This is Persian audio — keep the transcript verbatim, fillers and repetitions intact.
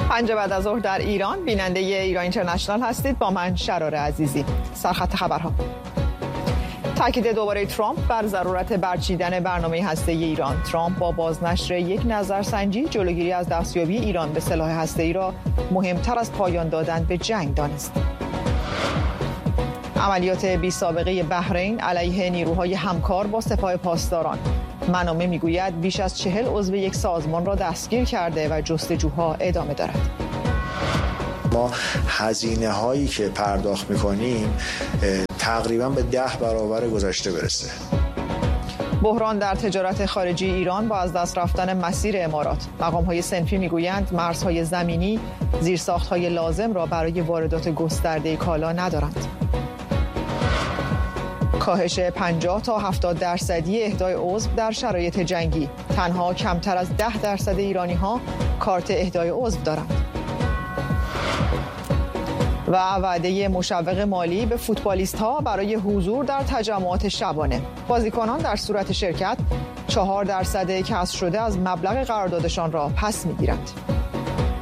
پنج بعد از ظهر در ایران، بیننده ایران اینترنشنال هستید. با من شرار عزیزی. سرخط خبرها. تاکید دوباره ترامپ بر ضرورت برچیدن برنامه هسته‌ای ایران. ترامپ با بازنشر یک نظرسنجی جلوگیری از دستیابی ایران به سلاح هسته‌ای را مهمتر از پایان دادن به جنگ دانست. عملیات بی سابقه بحرین علیه نیروهای همکار با سپاه پاسداران. منابع میگوید بیش از چهل عضو یک سازمان را دستگیر کرده و جستجوها ادامه دارد. ما هزینه هایی که پرداخت میکنیم تقریبا به ده برابر گذشته برسه. بحران در تجارت خارجی ایران با از دست رفتن مسیر امارات. مقام‌های صنفی میگویند مرزهای زمینی زیرساخت‌های لازم را برای واردات گسترده کالا ندارند. کاهش پنجاه تا هفتاد درصدی اهدای عضو در شرایط جنگی. تنها کمتر از ده درصد ایرانی‌ها کارت اهدای عضو دارند. و وعده مشوق مالی به فوتبالیست‌ها برای حضور در تجمعات شبانه. بازیکنان در صورت شرکت چهار درصد کسر شده از مبلغ قراردادشان را پس می‌گیرند.